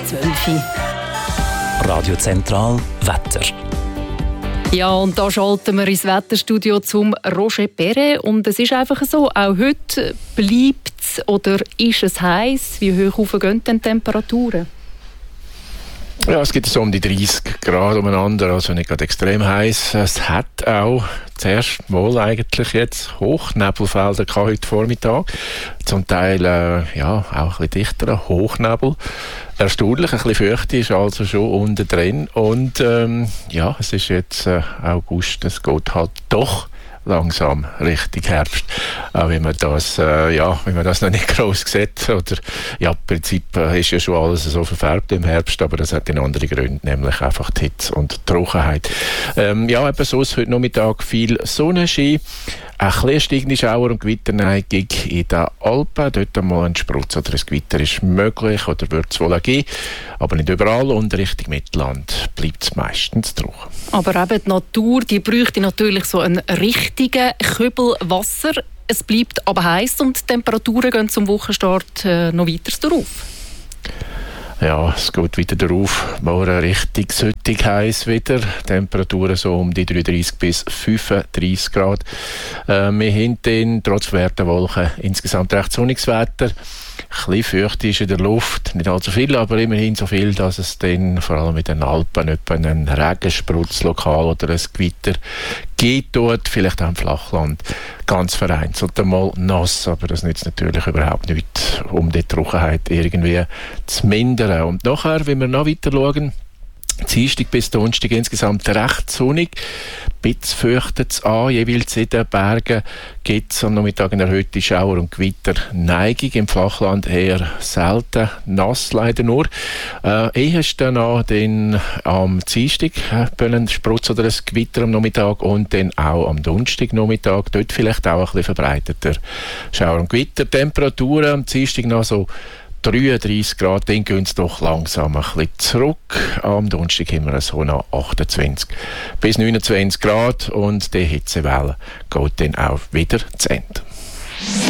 12 Uhr. Radio Zentral Wetter. Ja, und da schalten wir ins Wetterstudio zum Roger Perret. Und es ist einfach so, auch heute bleibt es oder ist es heiß. Wie hoch gehen denn die Temperaturen? Ja, es gibt so um die 30 Grad umeinander, also nicht gerade extrem heiß. Es hat auch zuerst mal eigentlich jetzt Hochnebelfelder gehabt heute Vormittag. Zum Teil auch ein bisschen dichterer Hochnebel. Erstaunlich, ein bisschen feucht ist also schon unten drin. Und es ist jetzt August, es geht halt doch langsam Richtung Herbst. Auch wenn man das, noch nicht gross sieht. Oder, ja, im Prinzip ist ja schon alles so verfärbt im Herbst, aber das hat einen anderen Grund, nämlich einfach die Hitze und die Trockenheit. Eben so ist heute Nachmittag viel Sonnenschein. Ein bisschen steigende Schauer- und Gewitterneigung in den Alpen. Dort einmal ein Sprutz oder ein Gewitter ist möglich oder wird es wohl auch geben. Aber nicht überall und Richtung Mittelland bleibt es meistens trocken. Aber eben die Natur, die bräuchte natürlich so einen richtigen Kübel Wasser. Es bleibt aber heiß und die Temperaturen gehen zum Wochenstart noch weiter darauf. Ja, es geht wieder darauf. Morgen richtig süttig heiß wieder. Temperaturen so um die 33 bis 35 Grad. Wir haben dann, trotz schweren Wolken, insgesamt recht sonniges Wetter. Ein bisschen feucht ist in der Luft, nicht allzu viel, aber immerhin so viel, dass es dann vor allem in den Alpen etwa einen Regensprutz lokal oder ein Gewitter gibt dort, vielleicht auch im Flachland, ganz vereinzelt einmal nass, aber das nützt natürlich überhaupt nichts, um die Trockenheit irgendwie zu mindern. Und nachher, wenn wir noch weiter schauen, Dienstag bis Donnerstag insgesamt recht sonnig. Ein bisschen feuchtet es an. Jeweils in den Bergen gibt es am Nachmittag eine erhöhte Schauer- und Gewitterneigung. Im Flachland eher selten nass, leider nur. Erst dann am Dienstag ein Sprutz oder ein Gewitter am Nachmittag und dann auch am Donnerstag Nachmittag. Dort vielleicht auch ein bisschen verbreiteter Schauer- und Gewitter. Temperaturen am Dienstag noch so 33 Grad, dann gehen es doch langsam ein bisschen zurück. Am Donnerstag haben wir so noch 28 bis 29 Grad und die Hitzewelle geht dann auch wieder zu Ende.